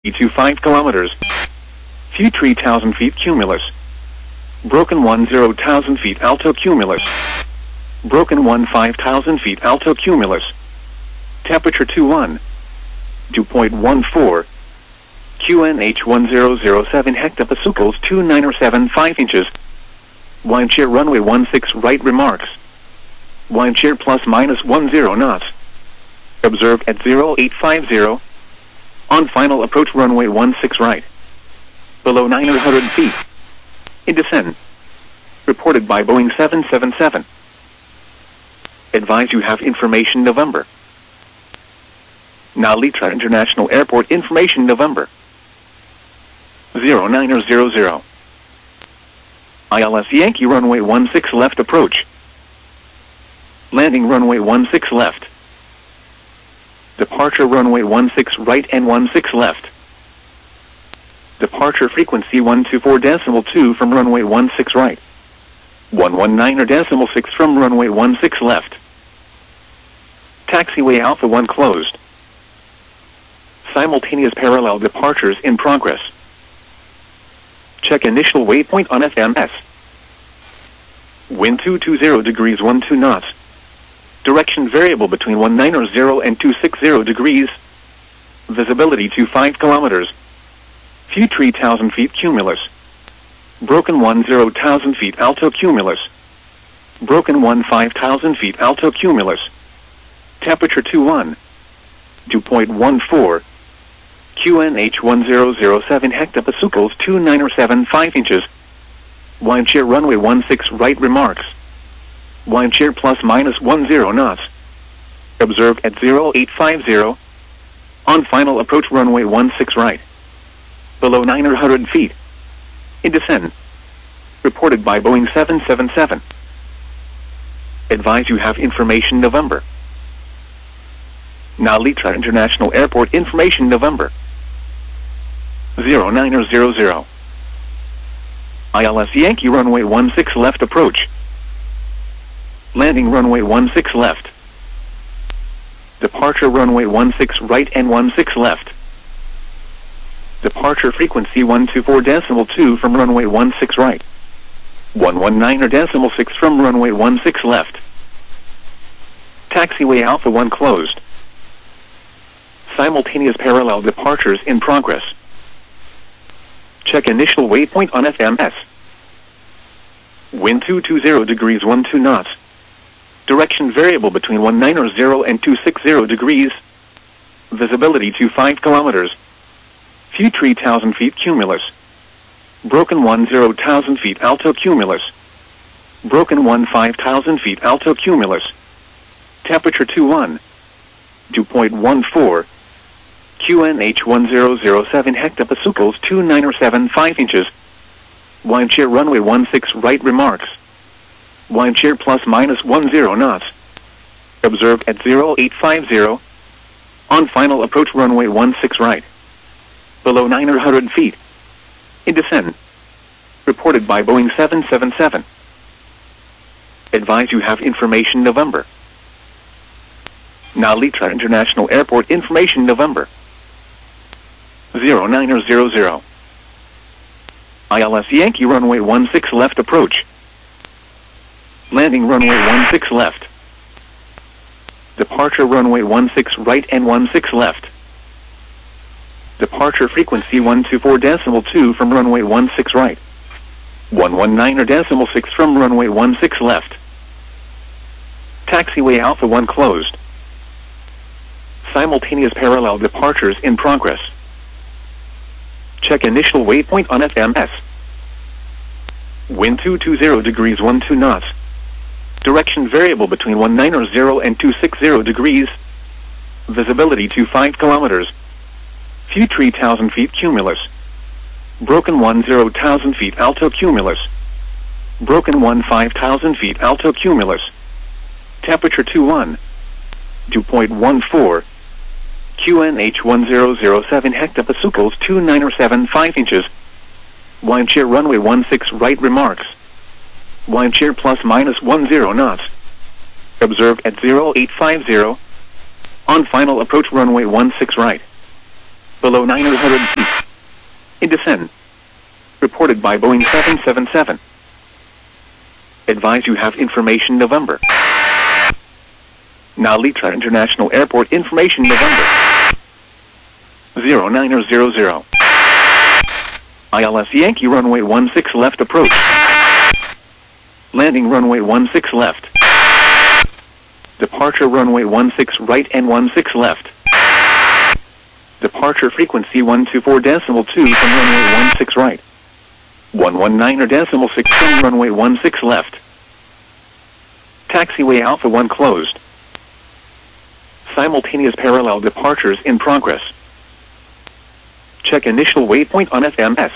to 5 kilometers. View 3,000 feet cumulus. Broken 10,000 feet alto cumulus. Broken 5,000 feet alto cumulus. Temperature 2.14. QNH 1007 hectopascals 2975 inches. Wind shear runway 16 right remarks. Wind shear plus minus 10 knots. Observed at 0850. On final approach runway 16 right. Below 900 feet. In descent. Reported by Boeing 777. Advise you have information November. Nalitra International Airport information November. 0900. ILS Yankee runway 16 left approach. Landing runway 16 left. Departure runway 16 right and 16 left. Departure frequency 124.2 from runway 16 right. 119.6 from runway 16 left. Taxiway Alpha 1 closed. Simultaneous parallel departures in progress. Check initial waypoint on FMS. Wind 220 degrees 12 knots. Direction variable between 190 and 260 degrees. Visibility to 5 kilometers. View 3,000 feet cumulus. Broken 10,000 feet alto cumulus. Broken 15,000 feet alto cumulus. Temperature 2.14. QNH 1007 hectopascals 2975 inches. Wind shear runway 16 right remarks. Wind shear plus minus 10 knots. Observed at 0850. On final approach runway 16 right. Below 900 feet. In descent. Reported by Boeing 777. Advise you have information November. Nalitra International Airport information November. 0900. ILS Yankee runway 16 left approach. Landing runway 16 left. Departure runway 16 right and 16 left. Departure frequency 124.2 from runway 16 right. 119.6 from runway 16 left. Taxiway Alpha 1 closed. Simultaneous parallel departures in progress. Check initial waypoint on FMS. Wind 220 degrees 12 knots. Direction variable between 190 and 260 degrees. Visibility to 5 kilometers. View 3,000 feet cumulus. Broken 10,000 feet alto cumulus. Broken 15,000 feet alto cumulus. Temperature 2.14. QNH 1007 hectopascals 2975 inches. Wind shear runway 16 right remarks. Wind shear plus minus 10 knots. Observed at 0850. On final approach runway 16 right. Below 900 feet. In descent. Reported by Boeing 777. Advise you have information November. Nalitra International Airport information November. 0900. ILS Yankee runway 16 left approach. Landing runway 16 left. Departure runway 16 right and 16 left. Departure frequency 124.2 from runway 16 right. 119.6 from runway 16 left. Taxiway Alpha 1 closed. Simultaneous parallel departures in progress. Check initial waypoint on FMS. Wind 220 degrees 12 knots. Direction variable between 190 and 260 degrees. Visibility to 5 kilometers. View 3,000 feet cumulus. Broken 10,000 feet alto cumulus. Broken 15,000 feet alto cumulus. Temperature 2.14. QNH 1007 hectopascals 2975 inches. Wind shear runway 16 right remarks. Wind shear plus minus 10 knots. Observed at 0850. On final approach runway 16 right. Below 900 feet. In descent. Reported by Boeing 777. Advise you have information November. Narita International Airport information November. 0900. ILS Yankee runway 16 left approach. Landing runway 16 left. Departure runway 16 right and 16 left. Departure frequency 124.2 from runway 16 right. 119.6 from runway 16 left. Taxiway Alpha 1 closed. Simultaneous parallel departures in progress. Check initial waypoint on FMS.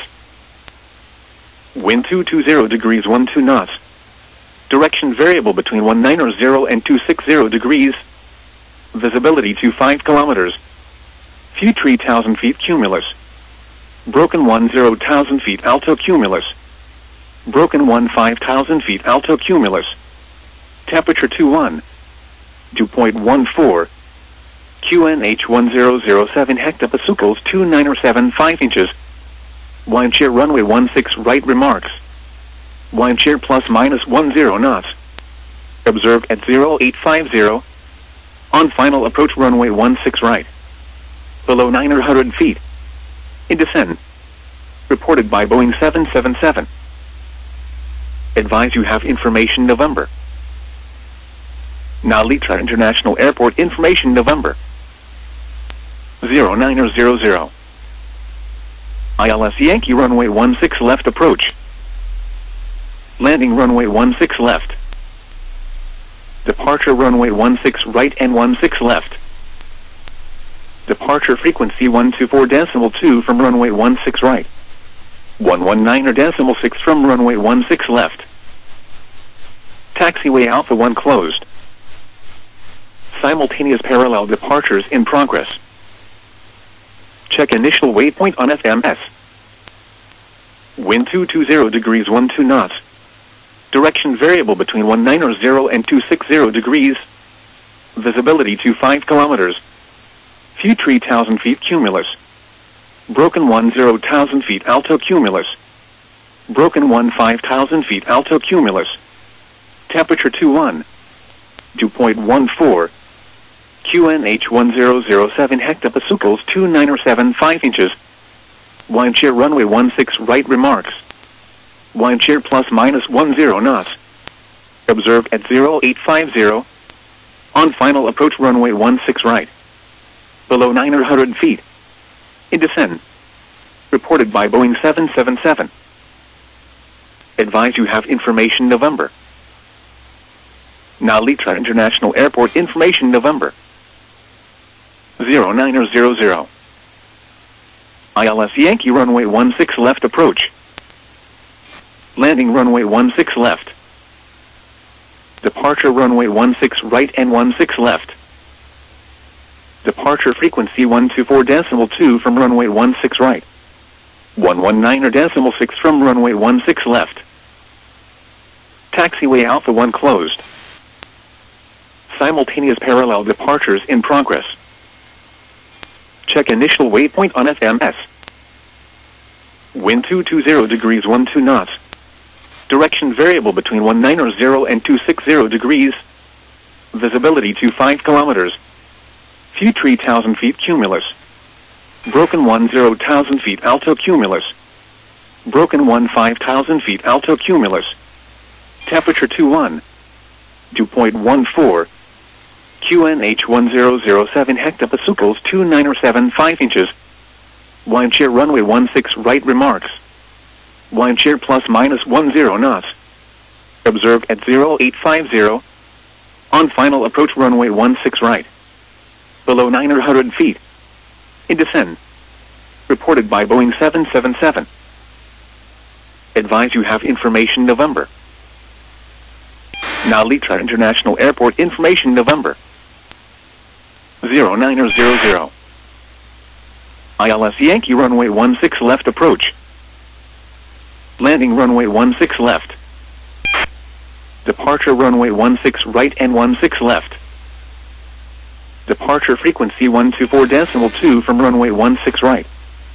Wind 220 degrees 12 knots. Direction variable between 190 and 260 degrees. Visibility to 5 kilometers. Few 3,000 feet cumulus. Broken 10,000 feet alto cumulus. Broken 5,000 feet alto cumulus. Temperature 21. 2.14. QNH 1007 hectopascals 2975 inches. Wind shear runway 16 right remarks. Wind shear plus minus 10 knots. Observed at 0850. On final approach runway 16 right. Below 900 feet. In descent. Reported by Boeing 777. Advise you have information November. Narita International Airport information November. 0900. ILS Yankee runway 16 left approach. Landing runway 16 left. Departure runway 16 right and 16 left. Departure frequency 124.2 from runway 16 right. 119.6 from runway 16 left. Taxiway Alpha 1 closed. Simultaneous parallel departures in progress. Check initial waypoint on FMS. Wind 220 degrees 12 knots. Direction variable between 190 and 260 degrees. Visibility to 5 kilometers. Few 3,000 feet cumulus. Broken 10,000 feet alto cumulus. Broken 15,000 feet alto cumulus. Temperature 21. 2.14. QNH 1007 hectopascals 2975 inches. Wind shear runway 16 right remarks. Wind shear plus minus 10 knots. Observed at 0850. On final approach runway 16 right. Below 900 feet. In descent. Reported by Boeing 777. Advise you have information November. Narita International Airport information November. 0900. ILS Yankee runway 16 left approach. Landing runway 16 left. Departure runway 16 right and 16 left. Departure frequency 124.2 from runway 16 right. 119.6 from runway 16 left. Taxiway Alpha 1 closed. Simultaneous parallel departures in progress. Check initial waypoint on FMS. Wind 220 degrees 12 knots. Direction variable between 190 and 260 degrees. Visibility to 5 kilometers. Few 3,000 feet cumulus. Broken 10,000 feet alto cumulus. Broken 15,000 feet alto cumulus. Temperature 21. 2.14. QNH 1007 hectopascals 2975 inches. Wind shear runway 16 right remarks. Wind shear plus minus 10 knots. Observed at 0850. On final approach runway 16 right. Below 900 feet. In descent. Reported by Boeing 777. Advise you have information November. Narita International Airport information November. 0900. ILS Yankee runway 16 left approach. Landing runway 16 left. Departure runway 16 right and 16 left. Departure frequency 124.2 from runway 16 right.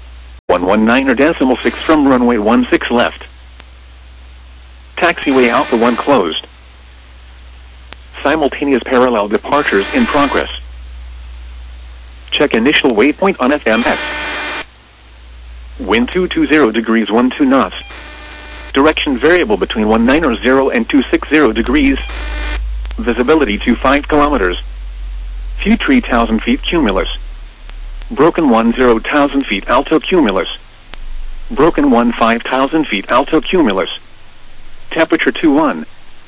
119.6 from runway 16 left. Taxiway Alpha 1 closed. Simultaneous parallel departures in progress. Check initial waypoint on FMS. Wind 220 degrees 12 knots. Direction variable between 190 and 260 degrees. Visibility to 5 kilometers. Few 3,000 feet cumulus. Broken 10,000 feet alto cumulus. Broken 5,000 feet alto cumulus. Temperature 21.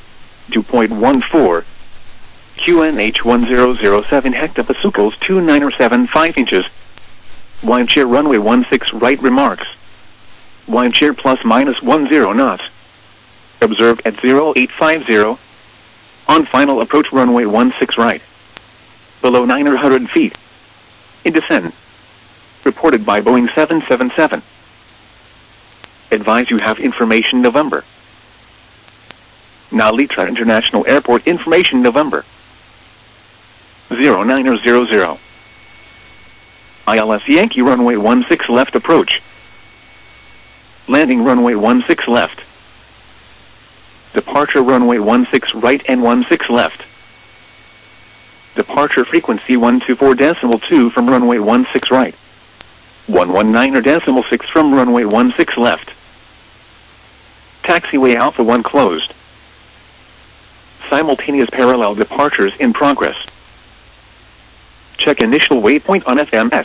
2.14. QNH 1007 hectopascals 2975 inches. Wind shear runway 16 right remarks. Wind shear plus minus 10 knots. Observed at 0850. On final approach runway 16 right. Below 900 feet. In descent. Reported by Boeing 777. Advise you have information November. Nalitra International Airport information November. 0900. ILS Yankee runway 16 left approach. Landing runway 16 left. Departure runway 16 right and 16 left. Departure frequency 124.2 from runway 16 right. 119.6 from runway 16 left. Taxiway Alpha 1 closed. Simultaneous parallel departures in progress. Check initial waypoint on FMS.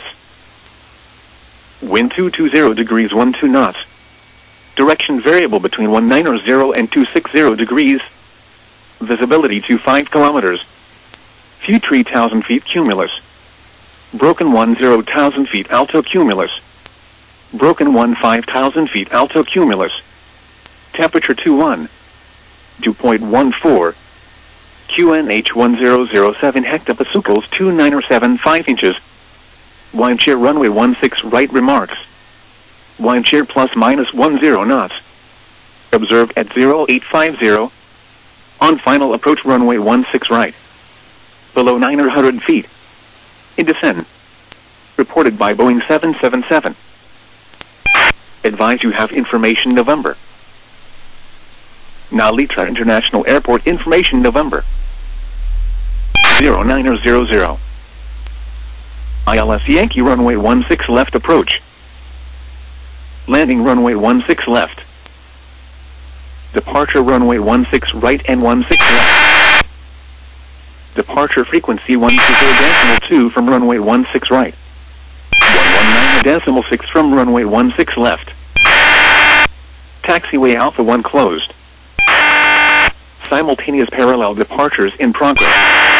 Wind 220 degrees 12 knots. Direction variable between 190 and 260 degrees. Visibility to 5 kilometers. Few 3,000 feet cumulus. Broken 10,000 feet alto cumulus. Broken 15,000 feet alto cumulus. Temperature 21. 2.14. QNH 1007 hectopascals 2975 inches. Wind shear runway 16 right remarks. Wind shear plus minus 10 knots. Observed at 0850. On final approach runway 16 right. Below 900 feet. In descent. Reported by Boeing 777. Advise you have information November. Nalitra International Airport information November. 0900. ILS Yankee runway 16 left approach. Landing runway 16 left. Departure runway 16 right and 16 left. Departure frequency 124.2 from runway 16 right. 119.6 from runway 16 left. Taxiway Alpha 1 closed. Simultaneous parallel departures in progress.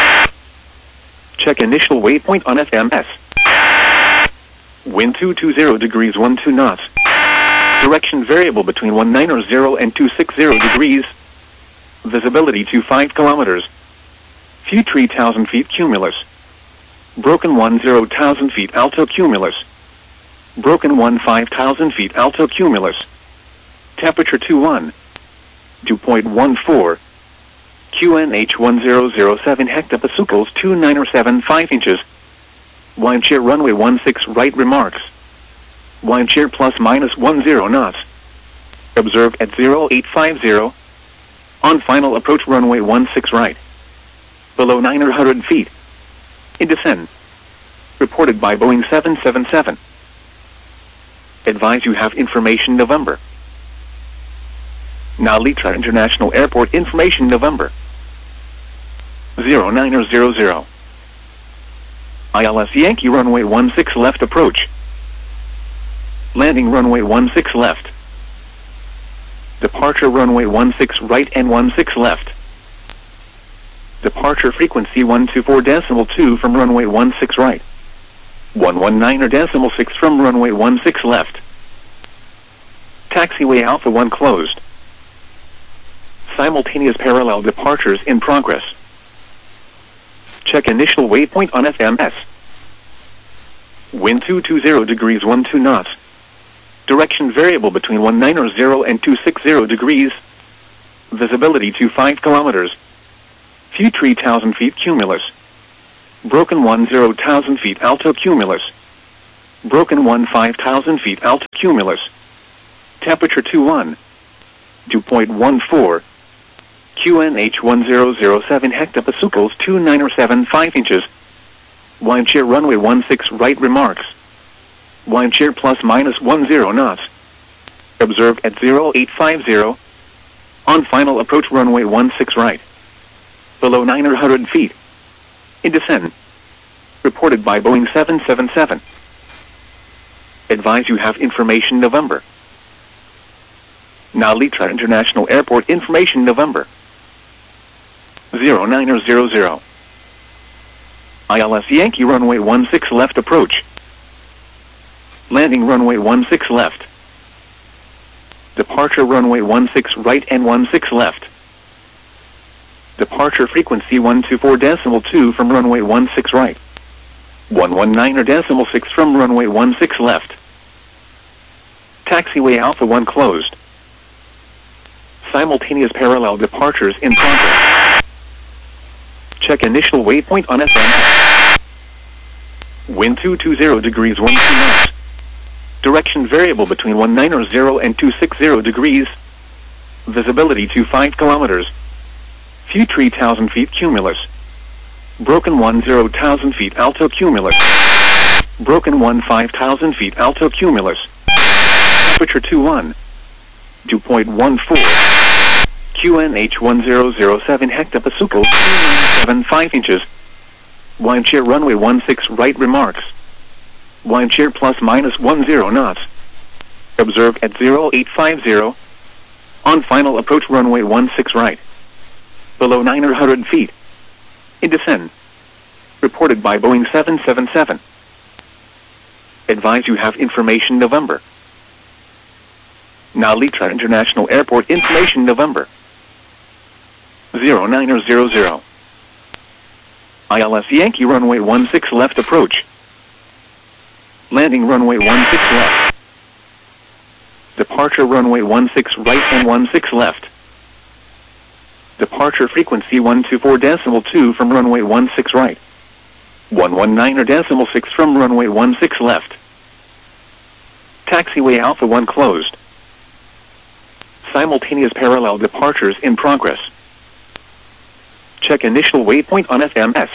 Check initial waypoint on FMS. Wind 220 degrees 12 knots. Direction variable between 190 and 260 degrees. Visibility to 5 kilometers. Few 3,000 feet cumulus. Broken 10,000 feet alto cumulus. Broken 15,000 feet alto cumulus. Temperature 21. 2.14. QNH 1007 hectopascals 2975 inches. Wind shear runway 16 right remarks. Wind shear plus minus 10 knots. Observed at 0850. On final approach runway 16 right. Below 900 feet. In descent. Reported by Boeing 777. Advise you have information November. Nalitra International Airport information November. 0900. ILS Yankee runway 16 left approach. Landing runway 16 left. Departure runway 16 right and 16 left. Departure frequency 124.2 from runway 16 right. 119.6 from runway 16 left. Taxiway Alpha 1 closed. Simultaneous parallel departures in progress. Check initial waypoint on FMS. Wind 220 degrees 12 knots. Direction variable between 190 and 260 degrees. Visibility to 5 kilometers. Few 3,000 feet cumulus. Broken 10,000 feet alto cumulus. Broken 15,000 feet alto cumulus. Temperature 21. 2.14. QNH 1007 hectopascals 2975 inches. Wind shear runway 16 right remarks. Wind shear plus minus 10 knots. Observed at 0850. On final approach runway 16 right. Below 900 feet. In descent. Reported by Boeing 777. Advise you have information November. Nalitra International Airport information November. 0900. ILS Yankee runway 16 left approach. Landing runway 16 left. Departure runway 16 right and 16 left. Departure frequency 124.2 from runway 16 right. 119.6 from runway 16 left. Taxiway Alpha 1 closed. Simultaneous parallel departures in progress. Check initial waypoint on FM. Wind 220 degrees 12 knots. Direction variable between 190 and 260 degrees. Visibility to 5 kilometers. Few 3,000 feet cumulus. Broken 10,000 feet alto cumulus. Broken 15,000 feet alto cumulus. Temperature 21. 2.14. QNH 1007 hectopascals 2.75 inches. Wind shear runway 16 right remarks. Wind shear plus minus 10 knots. Observed at 0850. On final approach runway 16 right. Below 900 feet. In descent. Reported by Boeing 777. Advise you have information November. Nalitra International Airport information November. 0900. ILS Yankee runway 16 left approach. Landing runway 16 left. Departure runway 16 right and 16 left. Departure frequency 124.2 from runway 16 right. 119.6 from runway 16 left. Taxiway Alpha 1 closed. Simultaneous parallel departures in progress. Check initial waypoint on FMS.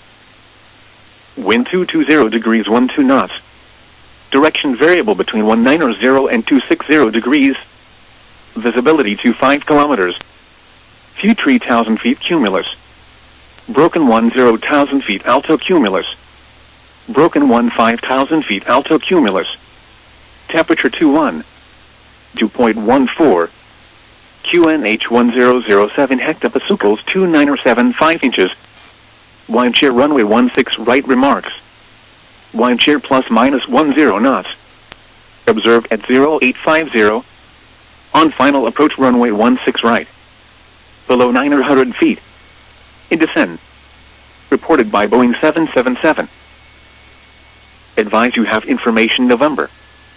Wind 220 degrees 12 knots. Direction variable between 190 and 260 degrees. Visibility to 5 kilometers. Few 3,000 feet cumulus. Broken 10,000 feet alto cumulus. Broken 15,000 feet alto cumulus. Temperature 21. 2.14. QNH 1007 hectopascals 2975 inches. Wind shear runway 16 right remarks. Wind shear plus minus 10 knots. Observed at 0850. On final approach runway 16 right. Below 900 feet. In descent. Reported by Boeing 777. Advise you have information November.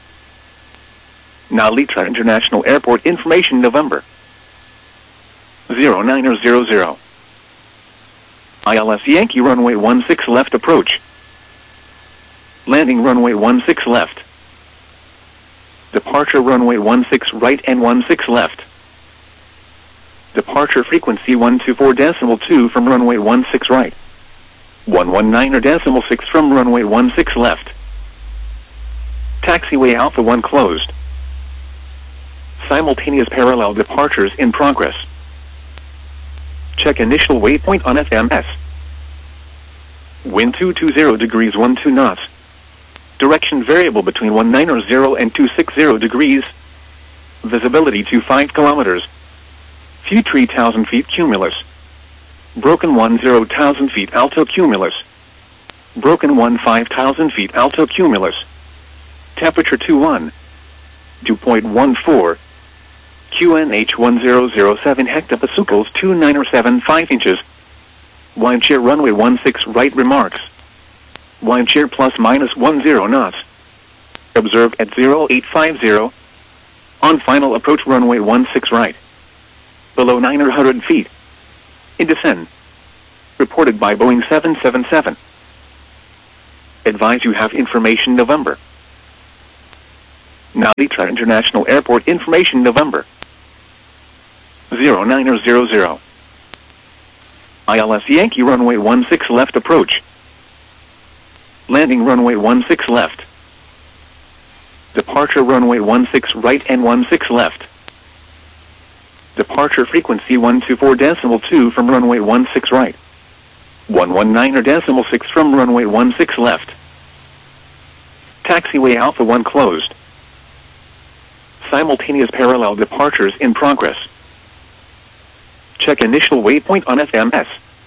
Nalitra International Airport information November. 0900. ILS Yankee runway 16 left approach. Landing runway 16 left. Departure runway 16 right and 16 left. Departure frequency 124.2 from runway 16 right. 119.6 from runway 16 left. Taxiway Alpha 1 closed. Simultaneous parallel departures in progress. Check initial waypoint on FMS. Wind 220 degrees 12 knots. Direction variable between 190 and 260 degrees. Visibility to 5 kilometers. Few 3,000 feet cumulus. Broken 10,000 feet alto cumulus. Broken 15,000 feet alto cumulus. Temperature 21. 2.14. QNH 1007 hectopascals 2975 inches. Wind shear runway 16 right remarks. Wind shear plus minus 10 knots. Observed at 0850. On final approach runway 16 right. Below 900 feet. In descent. Reported by Boeing 777. Advise you have information November. Narita International Airport information November. 0900. ILS Yankee runway 16 left approach. Landing runway 16 left. Departure runway 16 right and 16 left. Departure frequency 124.2 from runway 16 right. 119.6 from runway 16 left. Taxiway Alpha 1 closed. Simultaneous parallel departures in progress. Check initial waypoint on FMS.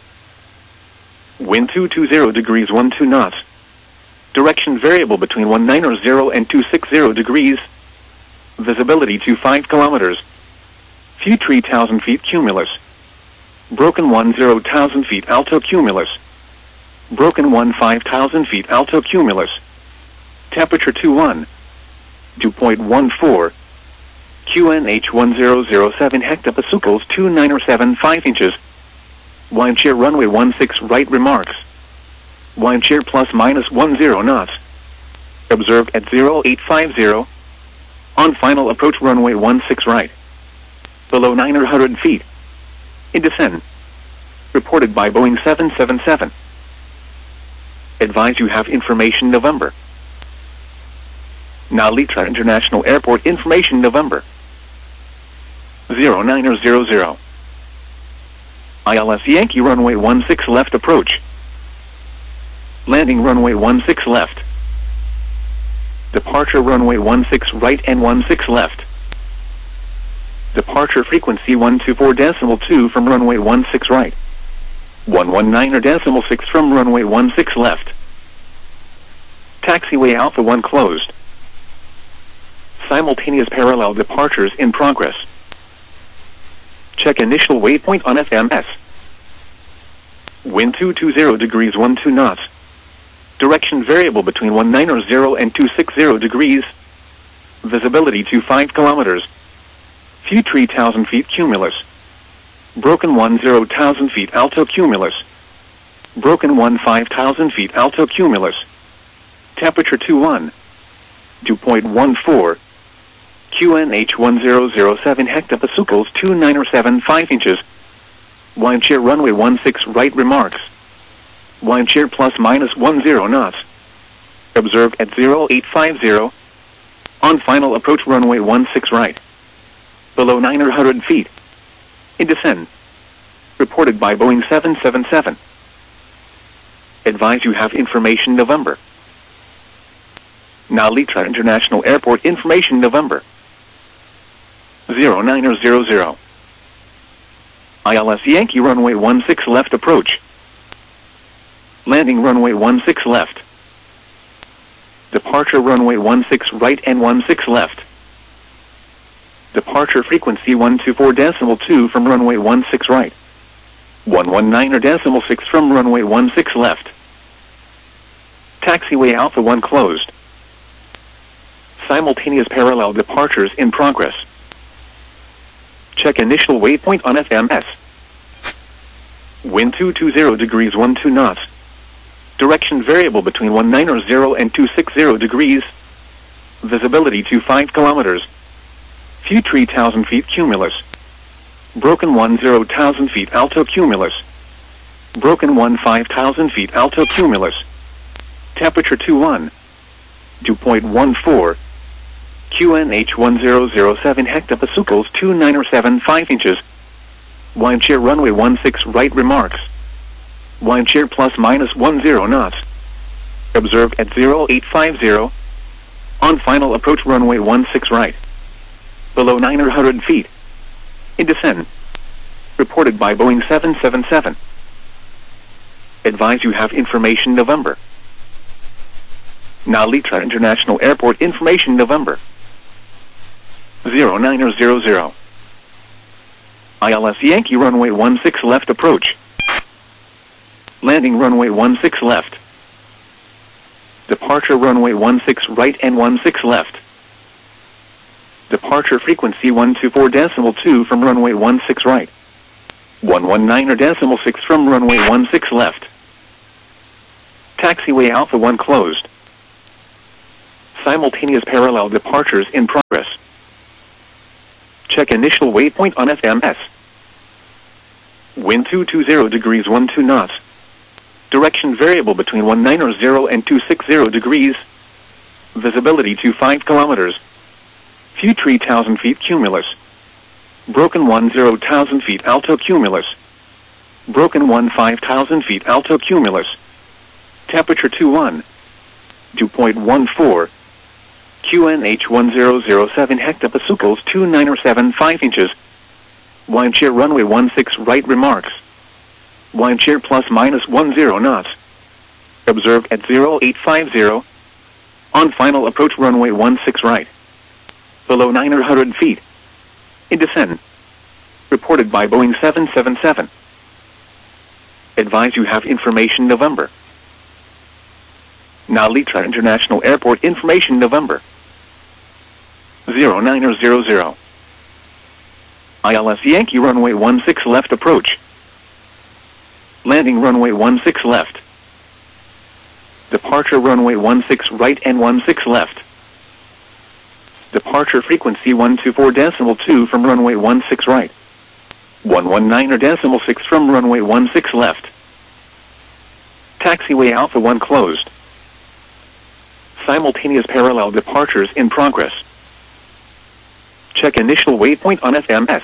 Wind 220 degrees 12 knots. Direction variable between 190 and 260 degrees. Visibility to 5 kilometers. Few 3,000 feet cumulus. Broken 10,000 feet alto cumulus. Broken 5,000 feet alto cumulus. Temperature 21. 2.14. QNH 1007 hectopascals 2907 5 inches. Wind shear runway 16 right remarks. Wind shear plus minus 10 knots. Observed at 0850. On final approach runway 16 right. Below 900 feet. In descent. Reported by Boeing 777. Advise you have information November. Narita International Airport information November. 0900. ILS Yankee runway 16 left approach. Landing runway 16 left. Departure runway 16 right and 16 left. Departure frequency 124.2 from runway 16 right. 119.6 from runway 16 left. Taxiway Alpha 1 closed. Simultaneous parallel departures in progress. Check initial waypoint on FMS. Wind 220 degrees 12 knots. Direction variable between 190 and 260 degrees. Visibility to 5 kilometers. Few 3,000 feet cumulus. Broken 10,000 feet alto cumulus. Broken 15,000 feet alto cumulus. Temperature 21. 2.14. QNH 1007 hectopascals 2907 5 inches. Wind shear runway 16 right remarks. Wind shear plus minus 10 knots. Observed at 0850. On final approach runway 16 right. Below 900 feet. In descent. Reported by Boeing 777. Advise you have information November. Narita International Airport information November. 0900. ILS Yankee runway 16 left approach. Landing runway 16 left. Departure runway 16 right and 16 left. Departure frequency 124.2 from runway 16 right. 119.6 from runway 16 left. Taxiway Alpha 1 closed. Simultaneous parallel departures in progress. Check initial waypoint on FMS. Wind 220 degrees 12 knots. Direction variable between 190 and 260 degrees. Visibility to 5 kilometers. Few 3,000 feet cumulus. Broken 10,000 feet alto cumulus. Broken 15,000 feet alto cumulus. Temperature 21. 2.14. QNH 1007 hectopascals 2907 5 inches. Wind shear runway 16 right remarks. Wind shear plus minus 10 knots. Observed at 0850. On final approach runway 16 right. Below 900 feet. In descent. Reported by Boeing 777. Advise you have information November. Narita International Airport information November. 0900. ILS Yankee runway 16 left approach. Landing runway 16 left. Departure runway 16 right and 16 left. Departure frequency 124.2 from runway 16 right. 119.6 from runway 16 left. Taxiway Alpha 1 closed. Simultaneous parallel departures in progress. Check initial waypoint on FMS. Wind 220 degrees 12 knots. Direction variable between 190 and 260 degrees. Visibility to 5 kilometers. View 3,000 feet cumulus. Broken 10,000 feet alto cumulus. Broken 5,000 feet alto cumulus. Temperature 21. 2.14. QNH 1007 hectopascals 2975 inches. Wind shear runway 16 right remarks. Wind shear plus minus 10 knots. Observed at 0850. On final approach runway 16 right. Below 900 feet. In descent. Reported by Boeing 777. Advise you have information November. Nalitra International Airport information November. 0900. ILS Yankee runway 16 left approach. Landing runway 16 left. Departure runway 16 right and 16 left. Departure frequency 124.2 from runway 16 right. 119.6 from runway 16 left. Taxiway Alpha 1 closed. Simultaneous parallel departures in progress. Check initial waypoint on FMS.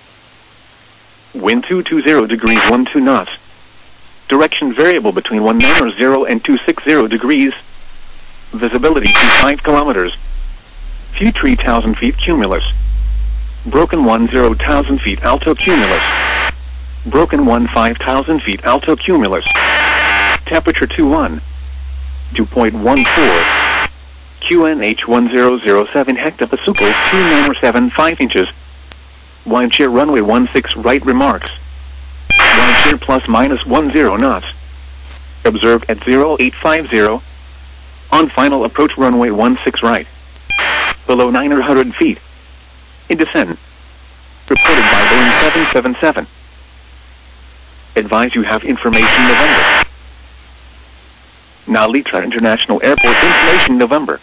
Wind 220 degrees 12 knots. Direction variable between 190 and 260 degrees. Visibility to 5 kilometers. View 3,000 feet cumulus. Broken 10,000 feet alto cumulus. Broken 15,000 feet alto cumulus. Temperature 21. 2.14. QNH 1007 hectopascals 2975 inches. Wind shear runway 16 right remarks. Wind shear plus minus 10 knots. Observed at 0850. On final approach runway 16 right. Below 900 feet. In descent. Reported by Boeing 777. Advise you have information November. Nalitra International Airport information November.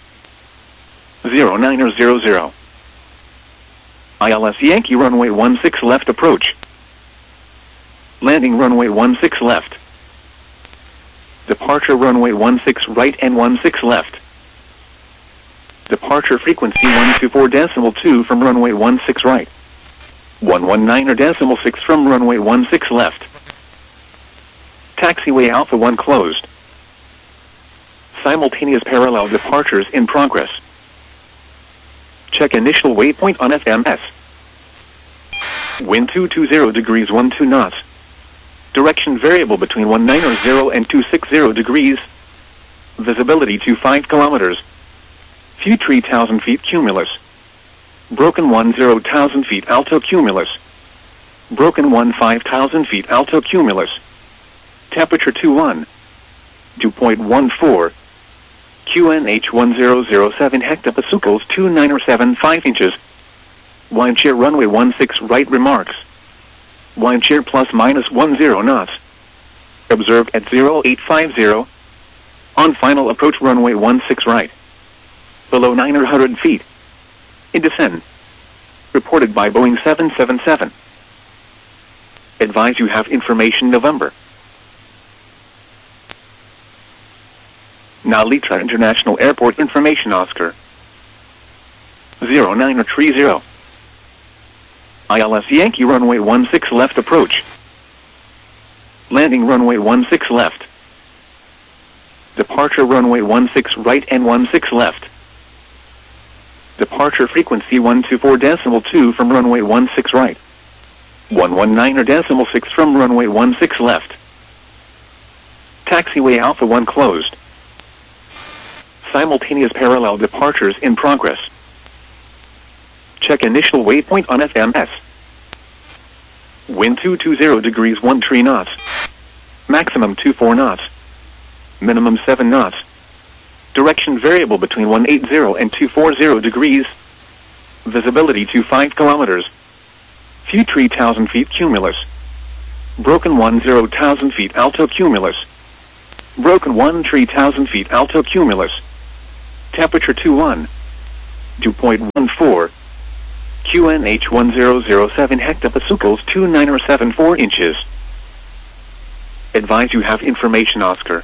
0900. ILS Yankee runway 16 left approach. Landing runway 16 left. Departure runway 16 right and 16 left. Departure frequency 124.2 from runway 16 right. 119.6 from runway 16 left. Taxiway Alpha 1 closed. Simultaneous parallel departures in progress. Check initial waypoint on FMS. Wind 220 degrees 12 knots. Direction variable between 190 and 260 degrees. Visibility to 5 kilometers. View 3,000 feet cumulus. Broken 10,000 feet alto cumulus. Broken 15,000 feet alto cumulus. Temperature 21. 2.14. QNH 1007 hectopascals 2975 inches. Wind shear runway 16 right remarks. Wind shear plus minus 10 knots. Observed at 0850. On final approach runway 16 right. Below 900 feet. In descent. Reported by Boeing 777. Advise you have information November. Nalitra International Airport information Oscar. 0930. ILS Yankee runway 16 left approach. Landing runway 16 left. Departure runway 16 right and 16 left. Departure frequency 124.2 from runway 16 right. 119.6 from runway 16 left. Taxiway Alpha 1 closed. Simultaneous parallel departures in progress. Check initial waypoint on FMS. Wind 220 degrees 13 knots. Maximum 24 knots. Minimum 7 knots. Direction variable between 180 and 240 degrees. Visibility to 5 kilometers. View 3,000 feet cumulus. Broken 10,000 feet alto cumulus. Broken 1 3000 feet alto cumulus. Temperature 21. Dew point 14. QNH 1007 hectopascals 2974 inches. Advise you have information Oscar.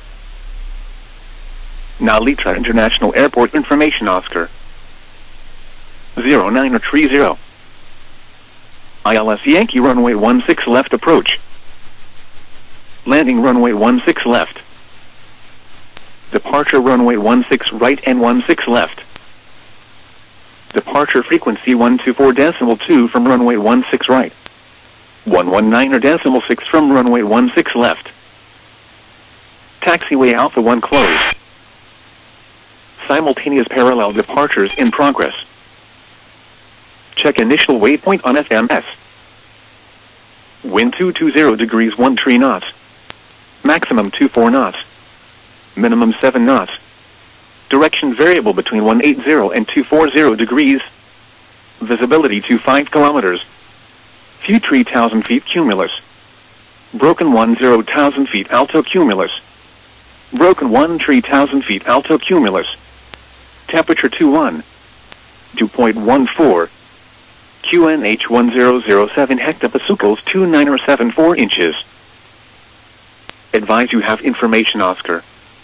Now Litra International Airport information Oscar. 0930. ILS Yankee runway 16 left approach. Landing runway 16 left. Departure runway 16 right and 16 left. Departure frequency 124.2 from runway 16 right. 119.6 from runway 16 left. Taxiway Alpha 1 closed. Simultaneous parallel departures in progress. Check initial waypoint on FMS. Wind 220 degrees 13 knots. Maximum 24 knots. Minimum 7 knots. Direction variable between 180 and 240 degrees. Visibility to 5 kilometers. Few 3000 feet cumulus. Broken 10,000 feet alto cumulus. Broken 3000 feet alto cumulus. Temperature 21. Dew point 14. QNH 1007 hectopascals 2974 inches. Advise you have information Oscar.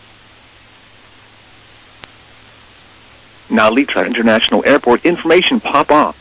Now Litra International Airport information pop off.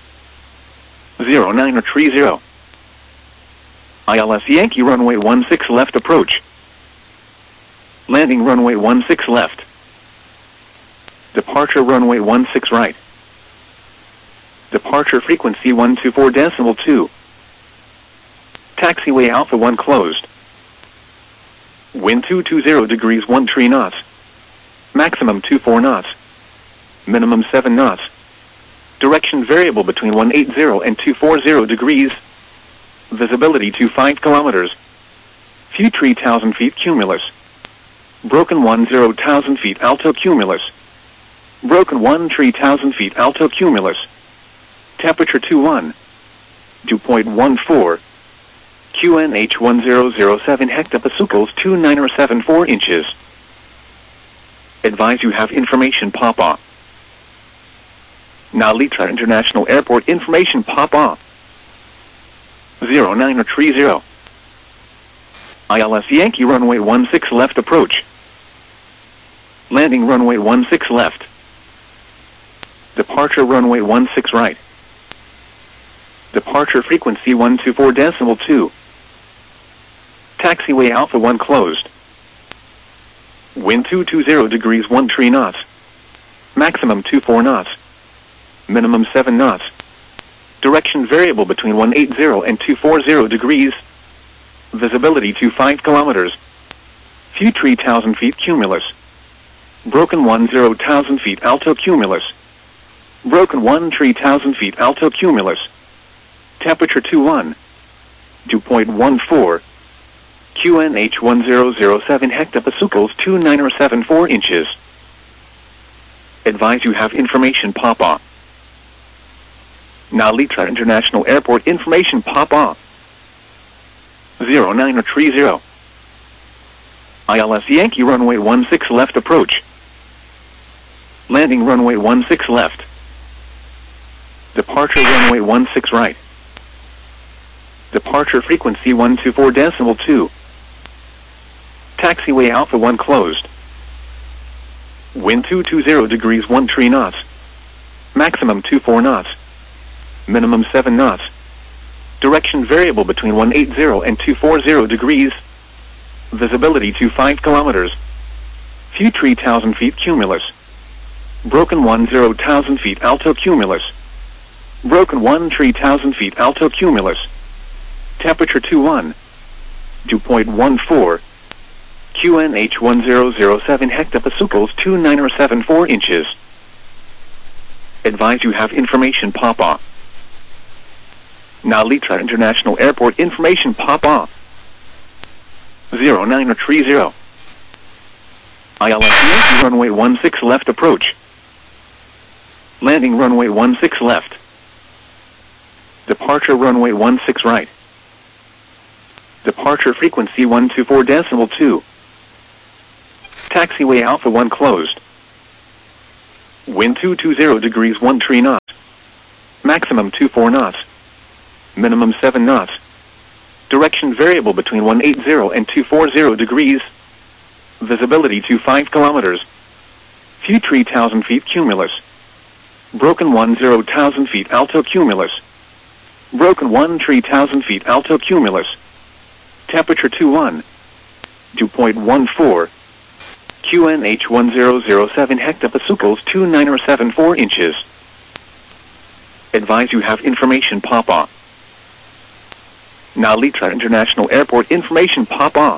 0930. ILS Yankee runway 16 left approach. Landing runway 16 left. Departure runway 16 right. Departure frequency 124.2. Taxiway Alpha 1 closed. Wind 220 degrees 13 knots. Maximum 24 knots. Minimum 7 knots. Direction variable between 180 and 240 degrees. Visibility to 5 kilometers. Few 3000 feet cumulus. Broken 10,000 feet alto cumulus. Broken 3000 feet alto cumulus. Temperature 21. Dew point 14. QNH 1007 hectopascals 2974 inches. Advise you have information pop off. Now Litra International Airport information pop off. 0930. ILS Yankee runway 16 left approach. Landing runway 16 left. Departure runway 16 right. Departure frequency 124.2. Taxiway Alpha 1 closed. Wind 220 degrees 13 knots. Maximum 24 knots. Minimum 7 knots. Direction variable between 180 and 240 degrees. Visibility to 5 kilometers. Few 3000 feet cumulus. Broken 10,000 feet alto cumulus. Broken 3000 feet alto cumulus. Temperature 21. Dew point 14. QNH 1007 hectopascals 2974 inches. Advise you have information pop off. Now Litra International Airport information pop off. 0930. ILS Yankee runway 16 left approach. Landing runway 16 left. Departure runway 16 right. Departure frequency 124.2. Taxiway Alpha 1 closed. Wind 220 degrees 13 knots. Maximum 24 knots. Minimum 7 knots. Direction variable between 180 and 240 degrees. Visibility to 5 kilometers. Few 3000 feet cumulus. Broken 10,000 feet alto cumulus. Broken 3000 feet alto cumulus. Temperature 21. Dew point 14. QNH 1007 hectopascals 2974 inches. Advise you have information pop off. Now Litra International Airport information pop off. 0930. ILS Yankee runway 16 left approach. Landing runway 16 left. Departure runway 16 right. Departure frequency 124.2. Taxiway Alpha 1 closed. Wind 220 degrees 13 knots. Maximum 24 knots. Minimum 7 knots. Direction variable between 180 and 240 degrees. Visibility to 5 kilometers. Few 3,000 feet cumulus. Broken 10,000 feet alto cumulus. Broken 3,000 feet alto cumulus. Temperature 21. 2.14. QNH 1007 hectopascals 2974 inches. Advise you have information pop-off. Now Litra International Airport information pop-off.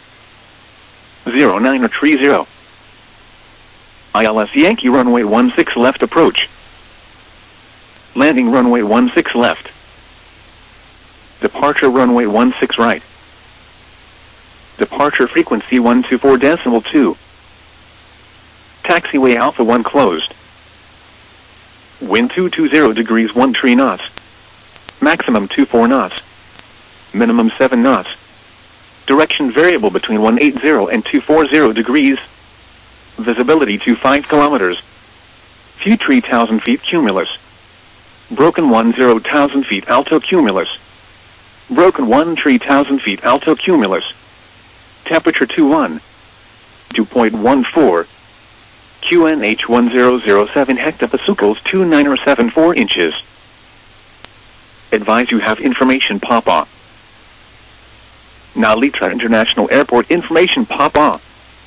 0930. ILS Yankee runway 16 left approach. Landing runway 16 left. Departure runway 16 right. Departure frequency 124.2. Taxiway Alpha 1 closed. Wind 220 degrees 13 knots. Maximum 24 knots. Minimum 7 knots. Direction variable between 180 and 240 degrees. Visibility to 5 kilometers. Few 3,000 feet cumulus. Broken 10,000 feet alto cumulus. Broken 13,000 feet alto cumulus. Temperature 21. 2.14. QNH 1007 hectopascals 2974 inches. Advise you have information pop-off. Now Litra International Airport information pop-off.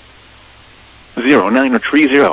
0930.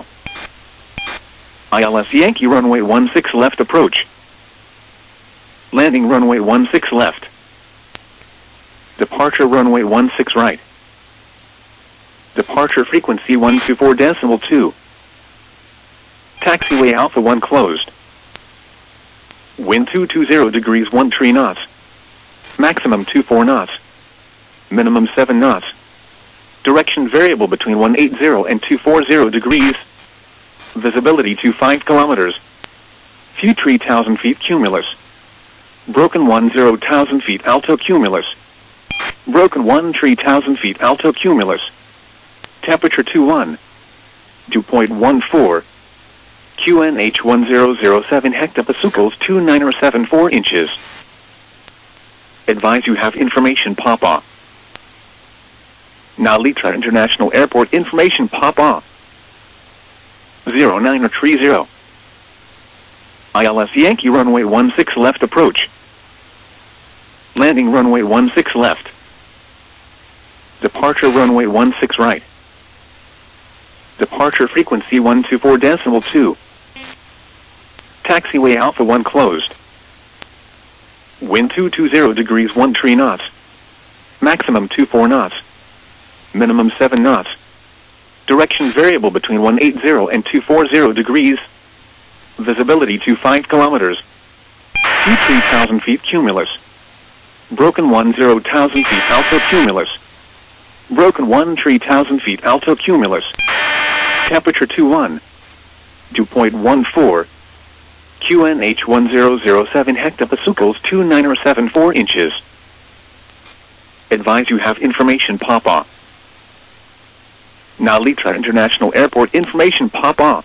ILS Yankee runway 16 left approach. Landing runway 16 left. Departure runway 16 right. Departure frequency 124.2. Taxiway Alpha 1 closed. Wind 220 degrees 13 knots. Maximum 24 knots. Minimum 7 knots. Direction variable between 180 and 240 degrees. Visibility to 5 kilometers. Few 3,000 feet cumulus. Broken 10,000 feet alto cumulus. Broken 13,000 feet alto cumulus. Temperature 21. 2.14. QNH 1007 hectopascals 2974 inches. Advise you have information pop-off. Now Litra International Airport information pop-off. 0930. ILS Yankee runway 16 left approach. Landing runway 16 left. Departure runway 16 right. Departure frequency 124.2. Taxiway Alpha 1 closed. Wind 220 degrees 13 knots. Maximum 24 knots. Minimum 7 knots. Direction variable between 180 and 240 degrees. Visibility to 5 kilometers. Few 3,000 feet cumulus. Broken 10,000 feet alto cumulus. Broken 13,000 feet alto cumulus. Temperature 21. 2.14. QNH 1007 hectopascals 2974 inches. Advise you have information pop-off. Now Litra International Airport information pop-off.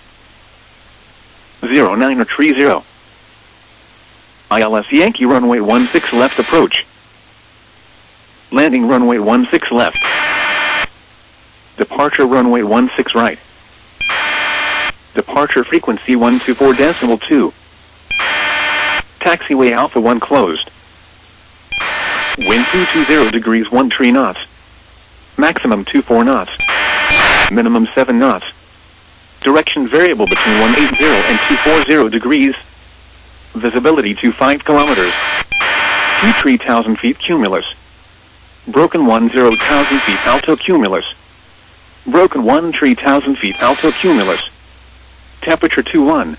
0930. ILS Yankee runway 16 left approach. Landing runway 16 left. Departure runway 16 right. Departure frequency 124.2. Taxiway Alpha 1 closed. Wind 220 degrees 13 knots. Maximum 24 knots. Minimum 7 knots. Direction variable between 180 and 240 degrees. Visibility to 5 kilometers. Few 3,000 feet cumulus. Broken 10,000 feet alto cumulus. Broken 13,000 feet alto cumulus. Temperature 21.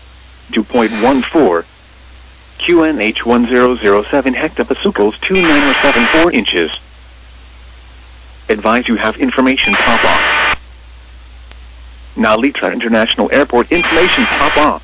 2.14. QNH 1007 hectopascals 2974 inches. Advise you have information pop-off. Now Litra International Airport information pop-off.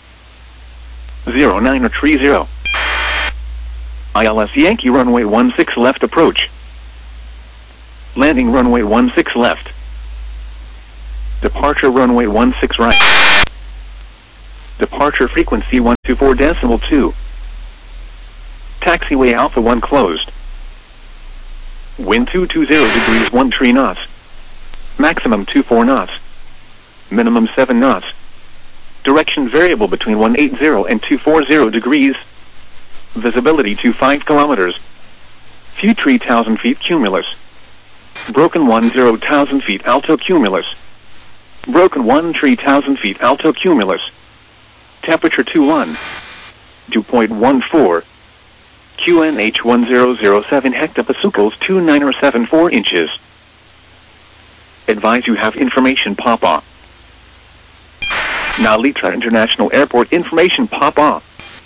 0930. ILS Yankee runway 16 left approach. Landing runway 16 left. Departure runway 16 right. Departure frequency 124.2. Taxiway Alpha 1 closed. Wind 220 degrees 13 knots. Maximum 24 knots. Minimum 7 knots. Direction variable between 180 and 240 degrees. Visibility to 5 kilometers. Few 3,000 feet cumulus. Broken 10,000 feet alto cumulus. Broken 3,000 feet alto cumulus. Temperature 21. Dew point 14. QNH 1007 hectopascals 2974 inches. Advise you have information pop-off. Nalitra International Airport information pop-off.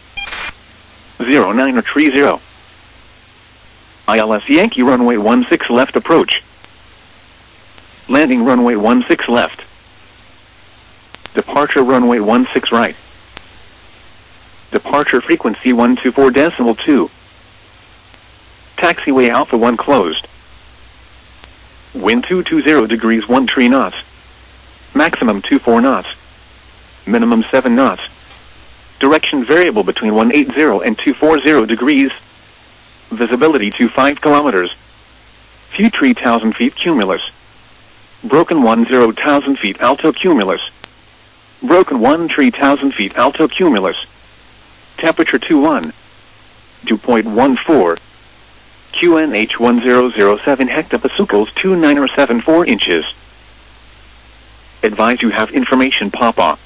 0930. ILS Yankee runway 16 left approach. Landing runway 16 left. Departure runway 16 right. Departure frequency 124.2. Taxiway Alpha 1 closed. Wind 220 degrees 13 knots. Maximum 24 knots. Minimum 7 knots. Direction variable between 180 and 240 degrees. Visibility to 5 kilometers. Few 3,000 feet cumulus. Broken 10,000 feet alto cumulus. Broken 13,000 feet alto cumulus. Temperature 21. Dew point 14. QNH 1007 hectopascals 2974 inches. Advise you have information pop-off.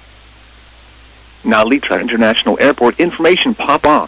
Nalitra International Airport information pop-off.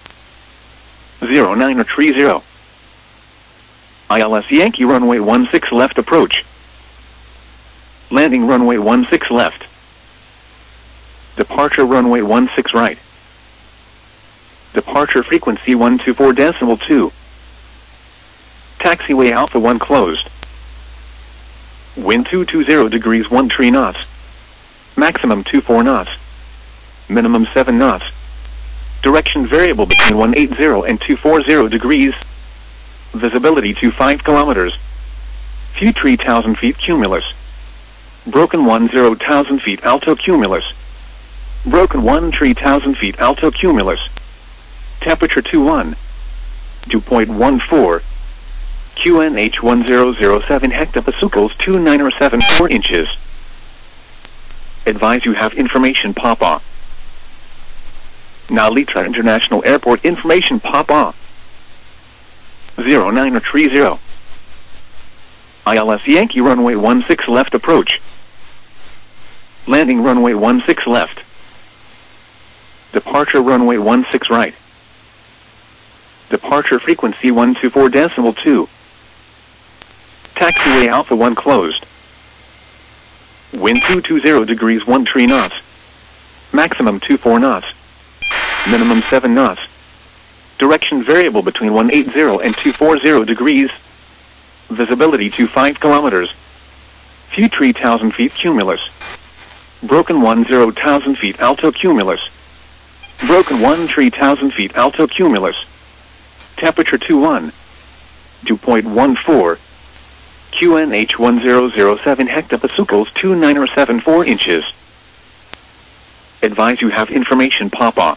0930. ILS Yankee runway 16 left approach. Landing runway 16 left. Departure runway 16 right. Departure frequency 124.2. Taxiway Alpha 1 closed. Wind 220 degrees 13 knots. Maximum 24 knots. Minimum 7 knots. Direction variable between 180 and 240 degrees. Visibility to 5 kilometers. Few 3,000 feet cumulus. Broken 10,000 feet alto cumulus. Broken 13,000 feet alto cumulus. Temperature 21. Dew point 14. QNH 1007 hectopascals 2974 inches. Advise you have information pop-off. Nalitra International Airport information pop-off. 0930. ILS Yankee runway 16 left approach. Landing runway 16 left. Departure runway 16 right. Departure frequency 124.2. Taxiway Alpha 1 closed. Wind 220 degrees 13 knots. Maximum 24 knots. Minimum 7 knots. Direction variable between 180 and 240 degrees. Visibility to 5 kilometers. Few 3,000 feet cumulus. Broken 10,000 feet alto cumulus. Broken 13,000 feet alto cumulus. Temperature 21. Dew point 14. QNH 1007 hectopascals 2974 inches. Advise you have information pop-off.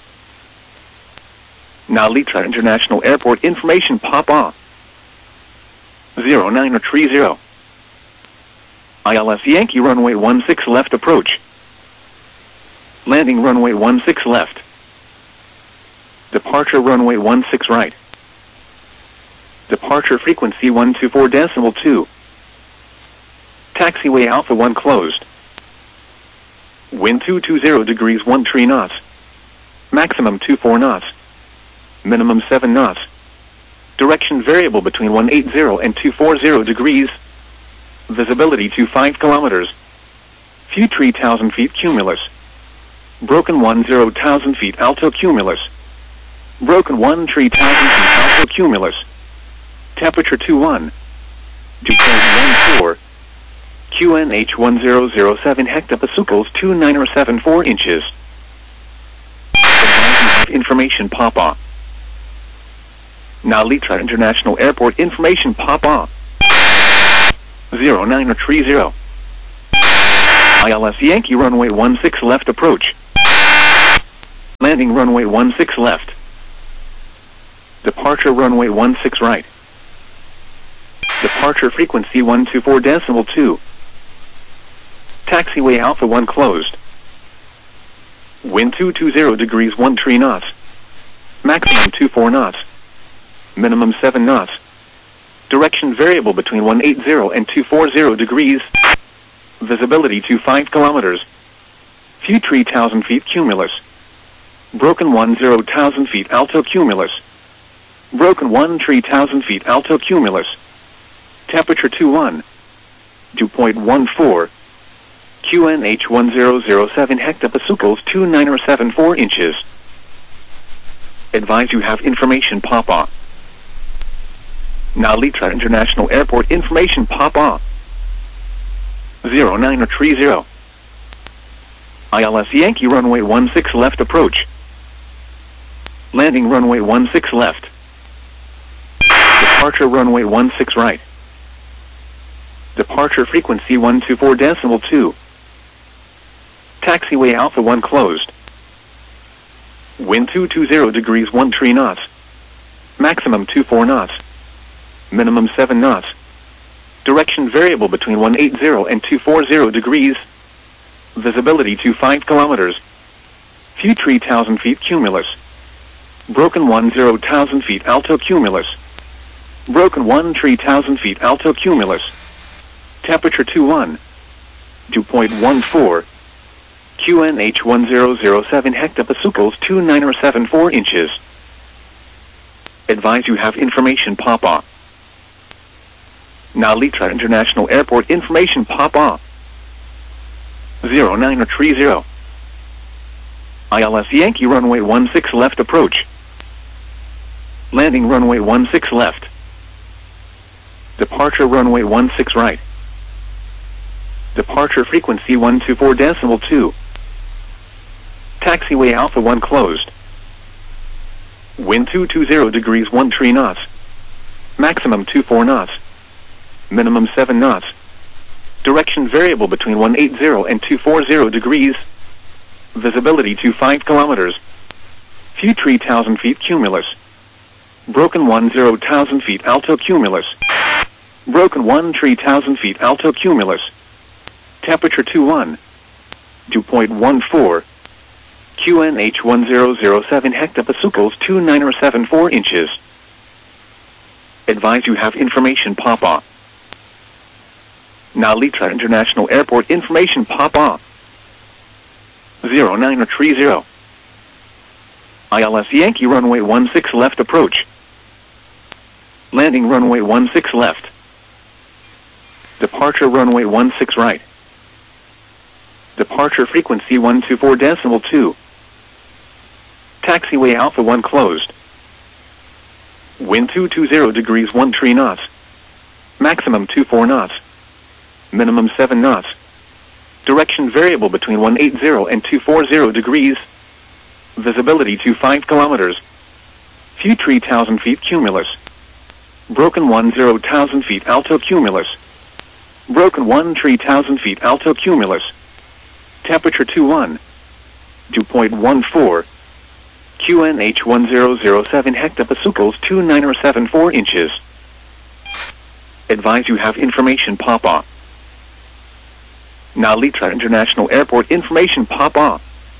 Nalitra International Airport information pop-off. 0930. ILS Yankee runway 16 left approach. Landing runway 16 left. Departure runway 16 right. Departure frequency 124.2. Taxiway Alpha 1 closed. Wind 220 degrees 13 knots. Maximum 24 knots. Minimum 7 knots. Direction variable between 180 and 240 degrees. Visibility to 5 kilometers. Few 3,000 feet cumulus. Broken 10,000 feet alto cumulus. Broken 13,000 feet alto cumulus. Temperature 21. Dew point 14. QNH 1007 hectopascals 2974 inches. Advise you have information pop-off. Nalitra International Airport information pop-off. 0930. ILS Yankee runway 16 left approach. Landing runway 16 left. Departure runway 16 right. Departure frequency 124.2. Taxiway Alpha 1 closed. Wind 220 degrees 13 knots. Maximum 24 knots. Minimum 7 knots. Direction variable between 180 and 240 degrees. Visibility to 5 kilometers. Few 3,000 feet cumulus. Broken 10,000 feet alto cumulus. Broken 3,000 feet alto cumulus. Temperature 21. Dew point 14. QNH 1007 hectopascals 2974 inches. Advise you have information pop-off. Nalitra International Airport information pop-off. 0930. ILS Yankee runway 16 left approach. Landing runway 16 left. Departure runway 16 right. Departure frequency 124.2. Taxiway Alpha 1 closed. Wind 220 degrees 13 knots. Maximum 24 knots. Minimum 7 knots. Direction variable between 180 and 240 degrees. Visibility to 5 kilometers. Few 3,000 feet cumulus. Broken 10,000 feet alto cumulus. Broken 3,000 feet alto cumulus. Temperature 21. Dew point 14. QNH 1007 hectopascals 2974 inches. Advise you have information pop-off. Nalitra International Airport information pop-off. 0930. ILS Yankee runway 16 left approach. Landing runway 16 left. Departure runway 16 right. Departure frequency 124.2. Taxiway Alpha 1 closed. Wind 220 degrees 13 knots. Maximum 24 knots. Minimum 7 knots. Direction variable between 180 and 240 degrees. Visibility to 5 kilometers. Few 3,000 feet cumulus. Broken 10,000 feet alto cumulus. Broken 3,000 feet alto cumulus. Temperature 21. Dew point 14. QNH 1007 hectopascals 2974 inches. Advise you have information pop-off. Nalitra International Airport information pop-off. 0930. ILS Yankee runway 16 left approach. Landing runway 16 left. Departure runway 16 right. Departure frequency 124.2. Taxiway Alpha 1 closed. Wind 220 degrees 13 knots. Maximum 24 knots. Minimum 7 knots. Direction variable between 180 and 240 degrees. Visibility to 5 kilometers. Few 3,000 feet cumulus. Broken 10,000 feet alto cumulus. Broken 3,000 feet alto cumulus. Temperature 21. Dew point 14. QNH 1007 hectopascals 2974 inches. Advise you have information pop-off. Nalitra International Airport information pop-off.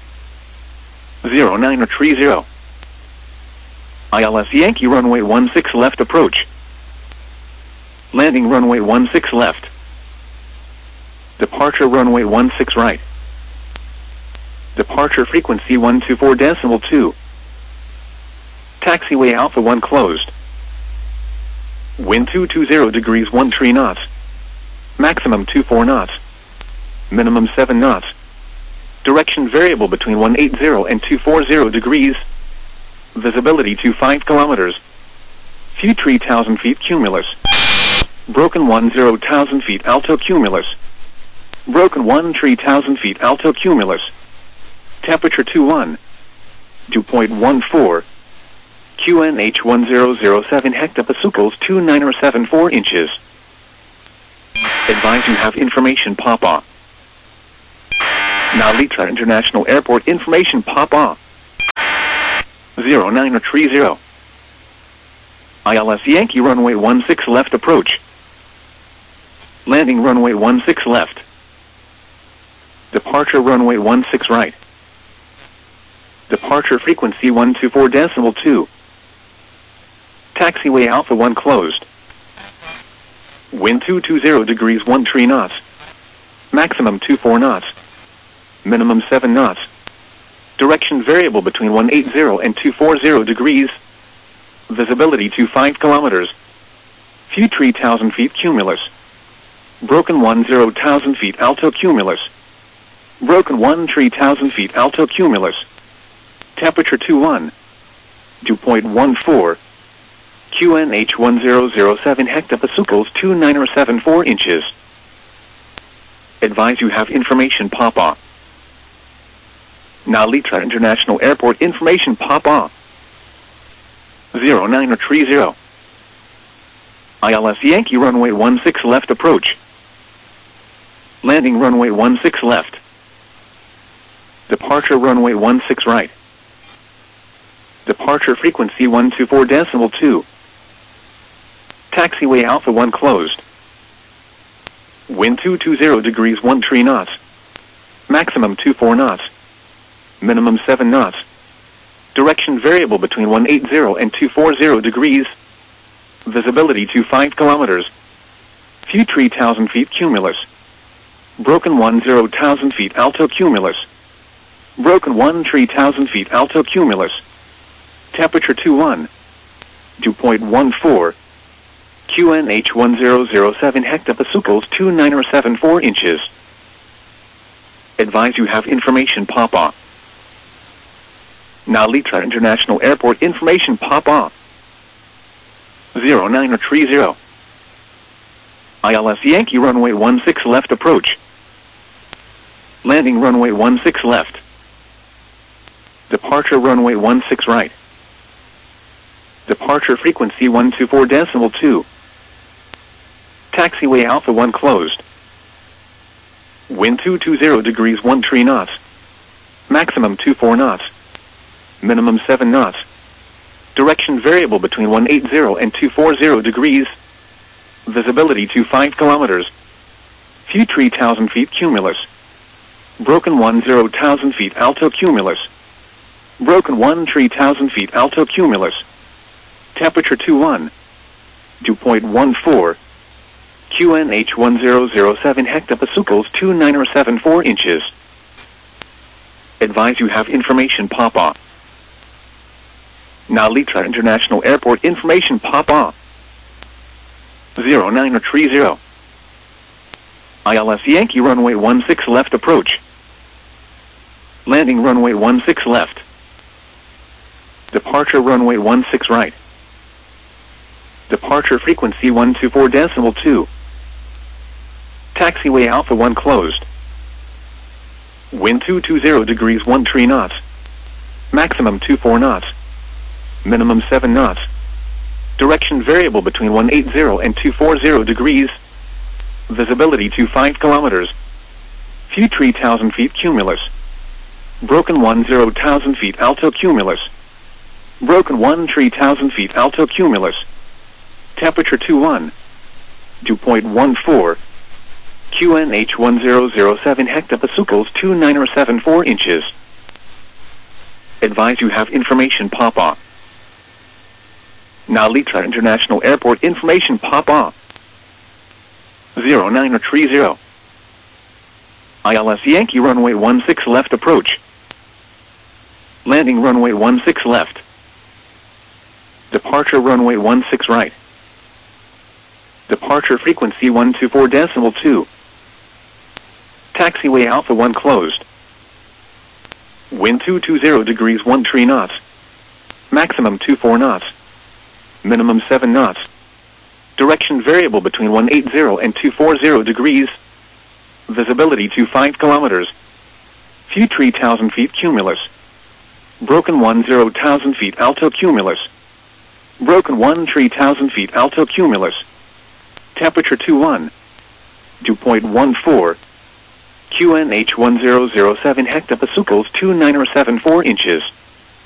0930. ILS Yankee runway 16 left approach. Landing runway 16 left. Departure runway 16 right. Departure frequency 124.2. Taxiway Alpha 1 closed. Wind 220 degrees 13 knots. Maximum 24 knots. Minimum 7 knots. Direction variable between 180 and 240 degrees. Visibility to 5 kilometers. Few 3,000 feet cumulus. Broken 10,000 feet alto cumulus. Broken 3,000 feet alto cumulus. Temperature 21. Dew point 14. QNH 1007 hectopascals 2974 inches. Advise you have information pop-off. Now Litra International Airport information pop off. 0930. ILS Yankee runway 16 left approach. Landing runway 16 left. Departure runway 16 right. Departure frequency 124.2. Taxiway Alpha 1 closed. Wind 220 degrees 13 knots. Maximum 24 knots. Minimum 7 knots. Direction variable between 180 and 240 degrees. Visibility to 5 kilometers. Few 3,000 feet cumulus. Broken 10,000 feet alto cumulus. Broken 3,000 feet alto cumulus. Temperature 21. Dew point 14. QNH 1007 hectopascals 2974 inches. Advise you have information pop off. Now Litra International Airport information pop off. 0930. ILS Yankee runway 16 left approach. Landing runway 16 left. Departure runway 16 right. Departure frequency 124.2. Taxiway Alpha 1 closed. Wind 220 degrees 13 knots. Maximum 24 knots. Minimum 7 knots. Direction variable between 180 and 240 degrees. Visibility to 5 kilometers. Few 3,000 feet cumulus. Broken 10,000 feet alto cumulus. Broken 3,000 feet alto cumulus. Temperature 21. Dew point 14. QNH 1007 hectopascals 2974 inches. Advise you have information pop off. Now Litra International Airport information pop off. 0930. ILS Yankee runway 16 left approach. Landing runway 16 left. Departure runway 16 right. Departure frequency 124.2. Taxiway Alpha 1 closed. Wind 220 degrees 13 knots. Maximum 24 knots. Minimum 7 knots. Direction variable between 180 and 240 degrees. Visibility to 5 kilometers. Few 3,000 feet cumulus. Broken 10,000 feet alto cumulus. Broken 3,000 feet alto cumulus. Temperature 21. Dew point 14. QNH 1007 hectopascals 2974 inches. Advise you have information pop off. Now Litra International Airport information pop off. 0930. ILS Yankee runway 16 left approach. Landing runway 16 left. Departure runway 16 right. Departure frequency 124.2. Taxiway Alpha 1 closed. Wind 220 degrees 13 knots. Maximum 24 knots. Minimum 7 knots. Direction variable between 180 and 240 degrees. Visibility to 5 kilometers. Few 3,000 feet cumulus. Broken 10,000 feet alto cumulus. Broken 3,000 feet alto cumulus. Temperature 21. Dew point 14. QNH 1007 hectopascals 2974 inches. Advise you have information pop off. Now Litra International Airport information pop off. 0930. ILS Yankee runway 16 left approach. Landing runway 16 left. Departure runway 16 right. Departure frequency 124.2. Taxiway Alpha 1 closed. Wind 220 degrees 13 knots. Maximum 24 knots. Minimum 7 knots. Direction variable between 180 and 240 degrees. Visibility to 5 kilometers. Few 3,000 feet cumulus. Broken 10,000 feet alto cumulus. Broken 3,000 feet alto cumulus. Temperature 21. Dew point 14. QNH1007 hectopascals 29 or 7 4 inches.